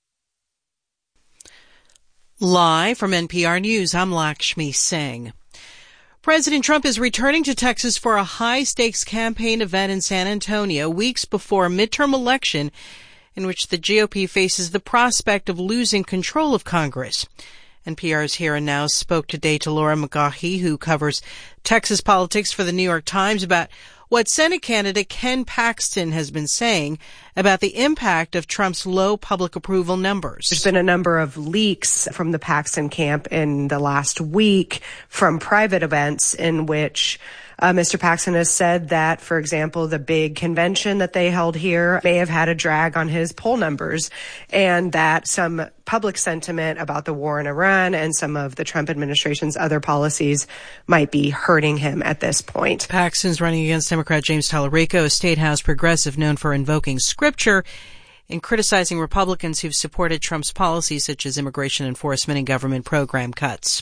Live from N P R News, I'm Lakshmi Singh. President Trump is returning to Texas for a high-stakes campaign event in San Antonio weeks before a midterm election in which the G O P faces the prospect of losing control of Congress. N P R's Here and Now spoke today to Laura McGaughey, who covers Texas politics for the New York Times, about what Senate candidate Ken Paxton has been saying about the impact of Trump's low public approval numbers. There's been a number of leaks from the Paxton camp in the last week from private events in which Uh, Mister Paxton has said that, for example, the big convention that they held here may have had a drag on his poll numbers, and that some public sentiment about the war in Iran and some of the Trump administration's other policies might be hurting him at this point. Paxton's running against Democrat James Tallarico, a state house progressive known for invoking scripture in criticizing Republicans who've supported Trump's policies such as immigration enforcement and government program cuts.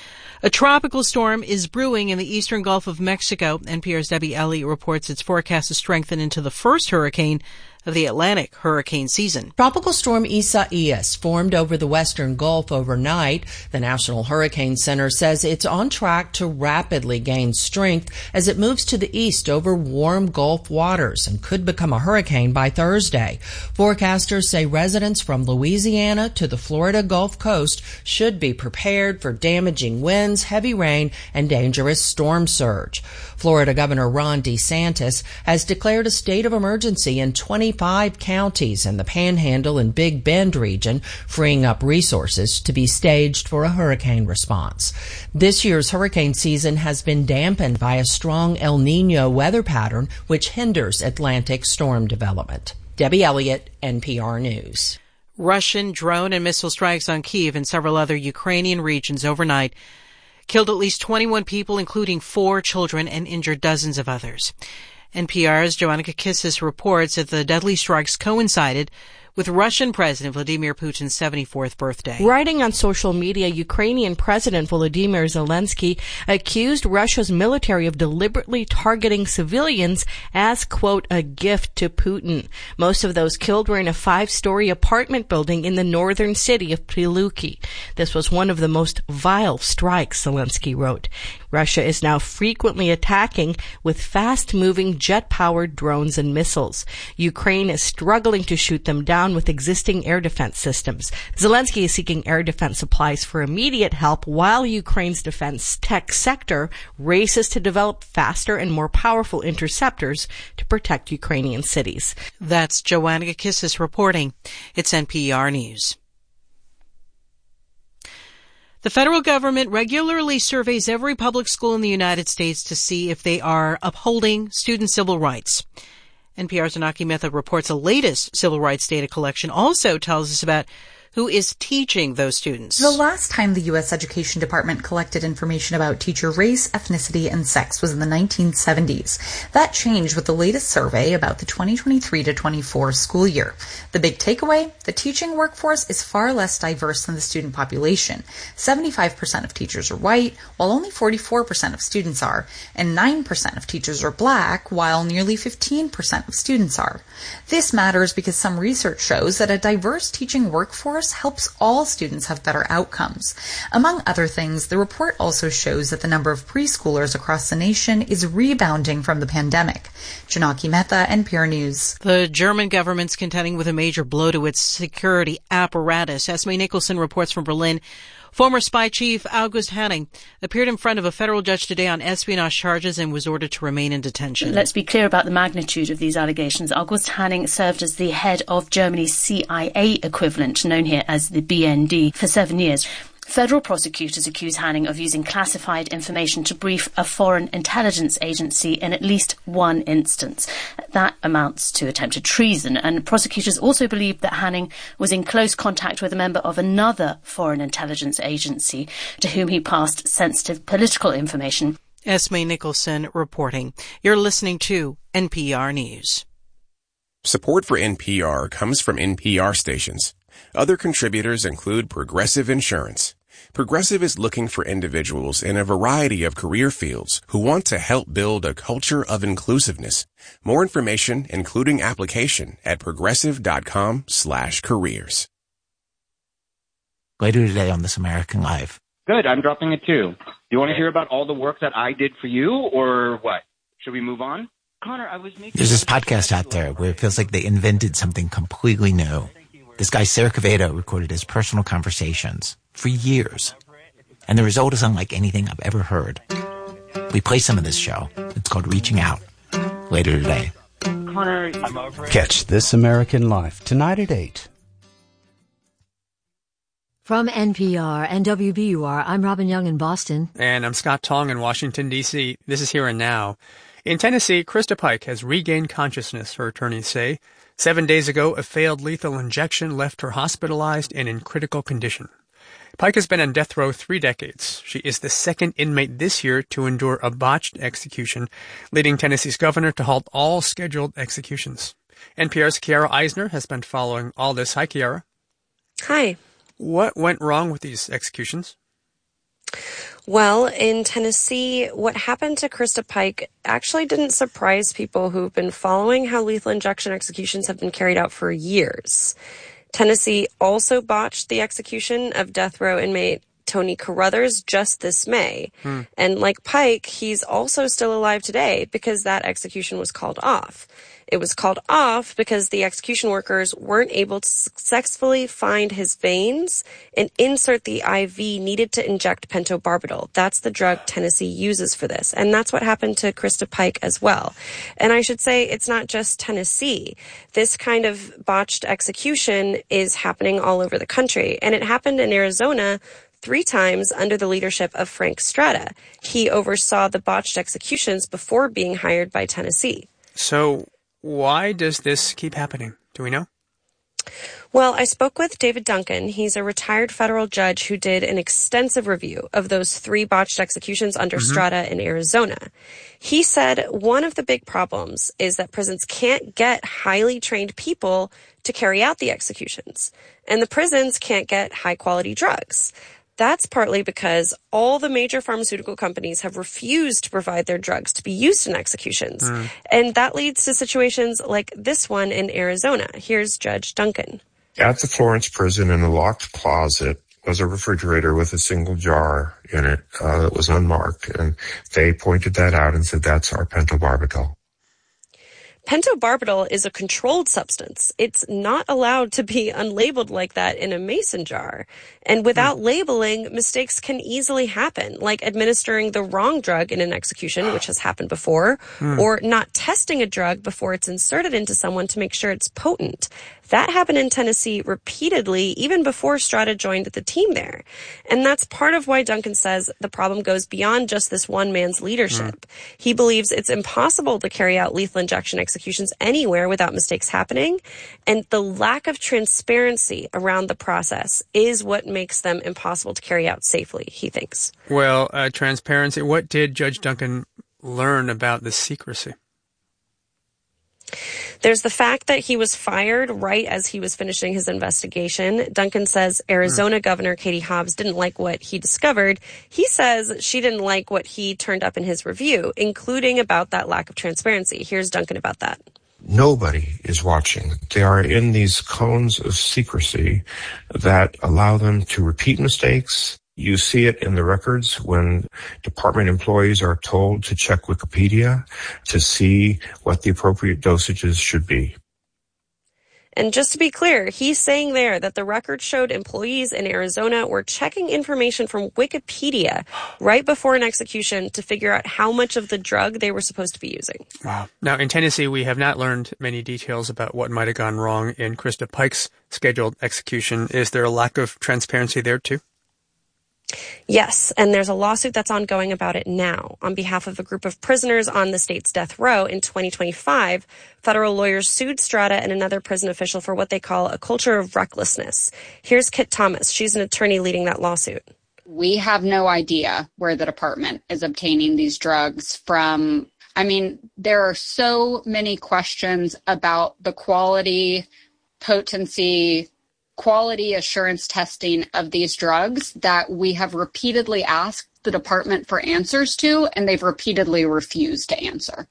A tropical storm is brewing in the eastern Gulf of Mexico. N P R's Debbie Elliott reports it's forecast to strengthen into the first hurricane of the Atlantic hurricane season. Tropical storm Isaias formed over the western Gulf overnight. The National Hurricane Center says it's on track to rapidly gain strength as it moves to the east over warm Gulf waters and could become a hurricane by Thursday. Forecasters say residents from Louisiana to the Florida Gulf Coast should be prepared for damaging winds, heavy rain, and dangerous storm surge. Florida Governor Ron DeSantis has declared a state of emergency in twenty-five counties in the Panhandle and Big Bend region, freeing up resources to be staged for a hurricane response. This year's hurricane season has been dampened by a strong El Niño weather pattern, which hinders Atlantic storm development. Debbie Elliott, N P R News. Russian drone and missile strikes on Kyiv and several other Ukrainian regions overnight killed at least twenty-one people, including four children, and injured dozens of others. N P R's Joanna Kakissis reports that the deadly strikes coincided with Russian President Vladimir Putin's seventy-fourth birthday. Writing on social media, Ukrainian President Volodymyr Zelensky accused Russia's military of deliberately targeting civilians as, quote, a gift to Putin. Most of those killed were in a five-story apartment building in the northern city of Prilukki. This was one of the most vile strikes, Zelensky wrote. Russia is now frequently attacking with fast-moving jet-powered drones and missiles. Ukraine is struggling to shoot them down with existing air defense systems. Zelensky is seeking air defense supplies for immediate help while Ukraine's defense tech sector races to develop faster and more powerful interceptors to protect Ukrainian cities. That's Joanna Kakissis reporting. It's N P R News. The federal government regularly surveys every public school in the United States to see if they are upholding student civil rights. N P R's Anaki Mehta reports the latest civil rights data collection also tells us about who is teaching those students. The last time the U S Education Department collected information about teacher race, ethnicity, and sex was in the nineteen seventies. That changed with the latest survey about the twenty twenty-three to twenty-four school year. The big takeaway? The teaching workforce is far less diverse than the student population. seventy-five percent of teachers are white, while only forty-four percent of students are, and nine percent of teachers are black, while nearly fifteen percent of students are. This matters because some research shows that a diverse teaching workforce course, helps all students have better outcomes. Among other things, the report also shows that the number of preschoolers across the nation is rebounding from the pandemic. Janaki Mehta, N P R News. The German government's contending with a major blow to its security apparatus. Esme Nicholson reports from Berlin. Former spy chief August Hanning appeared in front of a federal judge today on espionage charges and was ordered to remain in detention. Let's be clear about the magnitude of these allegations. August Hanning served as the head of Germany's C I A equivalent, known here as the B N D, for seven years. Federal prosecutors accuse Hanning of using classified information to brief a foreign intelligence agency in at least one instance. That amounts to attempted treason, and prosecutors also believe that Hanning was in close contact with a member of another foreign intelligence agency to whom he passed sensitive political information. Esme Nicholson reporting. You're listening to N P R News. Support for N P R comes from N P R stations. Other contributors include Progressive Insurance. Progressive is looking for individuals in a variety of career fields who want to help build a culture of inclusiveness. More information, including application, at progressive.com slash careers. Later today on This American Life. Good, I'm dropping it too. Do you want to hear about all the work that I did for you, or what? Should we move on? Connor, I was making... There's this podcast out there where it feels like they invented something completely new. This guy, Sarah Quevedo, recorded his personal conversations for years. And the result is unlike anything I've ever heard. We play some of this show. It's called Reaching Out. Later today. Connor, I'm over it. Catch This American Life tonight at eight. From N P R and W B U R, I'm Robin Young in Boston. And I'm Scott Tong in Washington, D C This is Here and Now. In Tennessee, Krista Pike has regained consciousness, her attorneys say. Seven days ago, a failed lethal injection left her hospitalized and in critical condition. Pike has been on death row three decades. She is the second inmate this year to endure a botched execution, leading Tennessee's governor to halt all scheduled executions. N P R's Kiara Eisner has been following all this. Hi, Kiara. Hi. What went wrong with these executions? Well, in Tennessee, what happened to Krista Pike actually didn't surprise people who've been following how lethal injection executions have been carried out for years. Tennessee also botched the execution of death row inmate Tony Carruthers just this May. Hmm. And like Pike, he's also still alive today because that execution was called off. It was called off because the execution workers weren't able to successfully find his veins and insert the I V needed to inject pentobarbital. That's the drug Tennessee uses for this. And that's what happened to Krista Pike as well. And I should say it's not just Tennessee. This kind of botched execution is happening all over the country. And it happened in Arizona three times under the leadership of Frank Strata. He oversaw the botched executions before being hired by Tennessee. So why does this keep happening? Do we know? Well, I spoke with David Duncan. He's a retired federal judge who did an extensive review of those three botched executions under mm-hmm. Strata in Arizona. He said one of the big problems is that prisons can't get highly trained people to carry out the executions, and the prisons can't get high-quality drugs. That's partly because all the major pharmaceutical companies have refused to provide their drugs to be used in executions. Mm. And that leads to situations like this one in Arizona. Here's Judge Duncan. At the Florence prison, in a locked closet, was a refrigerator with a single jar in it uh, that was unmarked. And they pointed that out and said, that's our pentobarbital. Pentobarbital is a controlled substance. It's not allowed to be unlabeled like that in a mason jar. And without mm. labeling, mistakes can easily happen, like administering the wrong drug in an execution, which has happened before, mm. or not testing a drug before it's inserted into someone to make sure it's potent. That happened in Tennessee repeatedly, even before Strata joined the team there. And that's part of why Duncan says the problem goes beyond just this one man's leadership. Mm. He believes it's impossible to carry out lethal injection executions anywhere without mistakes happening. And the lack of transparency around the process is what makes them impossible to carry out safely, he thinks. Well, uh, transparency, what did Judge Duncan learn about the secrecy? There's the fact that he was fired right as he was finishing his investigation. Duncan says Arizona mm. Governor Katie Hobbs didn't like what he discovered. He says she didn't like what he turned up in his review, including about that lack of transparency. Here's Duncan about that. Nobody is watching. They are in these cones of secrecy that allow them to repeat mistakes. You see it in the records when department employees are told to check Wikipedia to see what the appropriate dosages should be. And just to be clear, he's saying there that the record showed employees in Arizona were checking information from Wikipedia right before an execution to figure out how much of the drug they were supposed to be using. Wow. Now, in Tennessee, we have not learned many details about what might have gone wrong in Krista Pike's scheduled execution. Is there a lack of transparency there, too? Yes, and there's a lawsuit that's ongoing about it now. On behalf of a group of prisoners on the state's death row in twenty twenty-five, federal lawyers sued Strada and another prison official for what they call a culture of recklessness. Here's Kit Thomas. She's an attorney leading that lawsuit. We have no idea where the department is obtaining these drugs from. I mean, there are so many questions about the quality, potency, quality assurance testing of these drugs that we have repeatedly asked the department for answers to, and they've repeatedly refused to answer.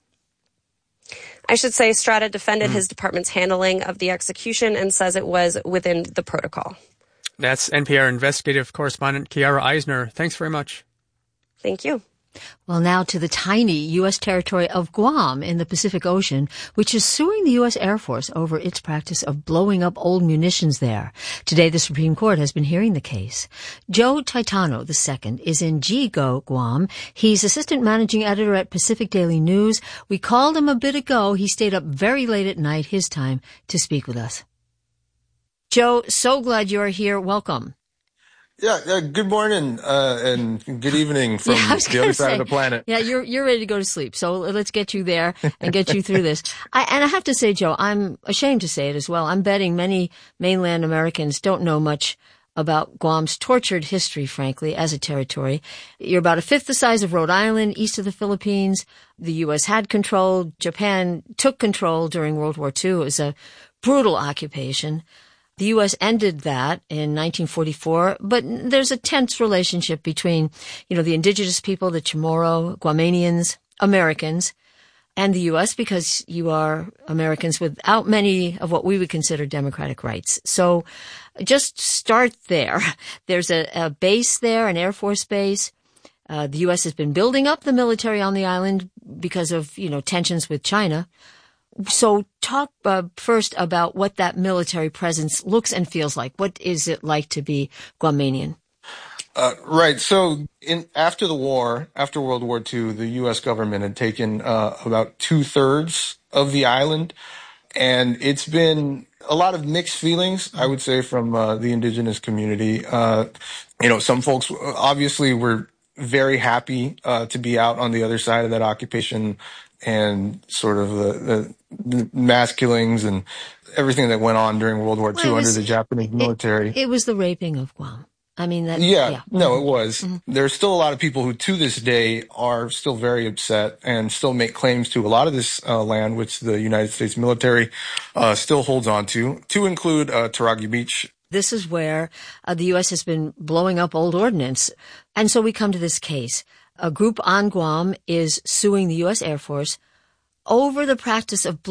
I should say Strada defended mm. his department's handling of the execution and says it was within the protocol. That's N P R investigative correspondent Kiara Eisner. Thanks very much. Thank you. Well, now to the tiny U S territory of Guam in the Pacific Ocean, which is suing the U S Air Force over its practice of blowing up old munitions there. Today, the Supreme Court has been hearing the case. Joe Taitano the Second is in Jigo, Guam. He's assistant managing editor at Pacific Daily News. We called him a bit ago. He stayed up very late at night, his time, to speak with us. Joe, so glad you're here. Welcome. Yeah, uh, good morning uh, and good evening from yeah, the other side say, of the planet. Yeah, you're you're ready to go to sleep, so let's get you there and get you through this. I, and I have to say, Joe, I'm ashamed to say it as well. I'm betting many mainland Americans don't know much about Guam's tortured history, frankly, as a territory. You're about a fifth the size of Rhode Island, east of the Philippines. The U S had control. Japan took control during World War Two. It was a brutal occupation. The U S ended that in nineteen forty-four, but there's a tense relationship between, you know, the indigenous people, the Chamorro, Guamanians, Americans, and the U S because you are Americans without many of what we would consider democratic rights. So just start there. There's a, a base there, an Air Force base. Uh, the U S has been building up the military on the island because of, you know, tensions with China. So talk uh, first about what that military presence looks and feels like. What is it like to be Guamanian? Uh, right. So in after the war, after World War Two, the U S government had taken uh, about two-thirds of the island. And it's been a lot of mixed feelings, I would say, from uh, the indigenous community. Uh, you know, some folks obviously were very happy uh, to be out on the other side of that occupation and sort of the, the, the mass killings and everything that went on during World War Two well, was, under the Japanese military. It, it was the raping of Guam. I mean, that. Yeah, yeah. no, it was. Mm-hmm. There's still a lot of people who to this day are still very upset and still make claims to a lot of this uh, land, which the United States military uh, still holds on to, to include uh, Taragi Beach. This is where uh, the U S has been blowing up old ordnance. And so we come to this case. A group on Guam is suing the U S Air Force over the practice of